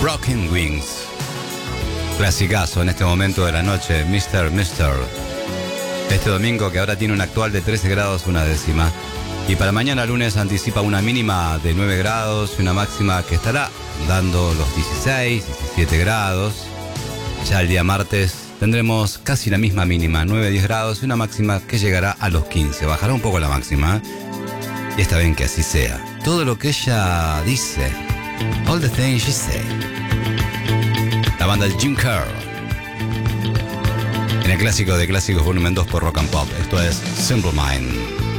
Broken Wings. Clasicazo en este momento de la noche, Mr. Este domingo, que ahora tiene un actual de 13 grados una décima. Y para mañana lunes anticipa una mínima de 9 grados y una máxima que estará dando los 16, 17 grados. Ya el día martes tendremos casi la misma mínima, 9-10 grados y una máxima que llegará a los 15. Bajará un poco la máxima. Y está bien que así sea. Todo lo que ella dice. All the things she said. La banda de Jim Kerr. En el clásico de clásicos volumen 2 por Rock and Pop. Esto es Simple Mind.